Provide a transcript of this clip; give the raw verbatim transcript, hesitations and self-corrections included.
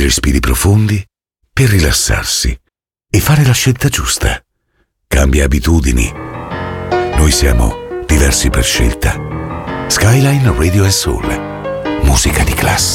Prendi respiri profondi per rilassarsi e fare la scelta giusta. Cambia abitudini. Noi siamo diversi per scelta. Skyline Radio and Soul. Musica di classe.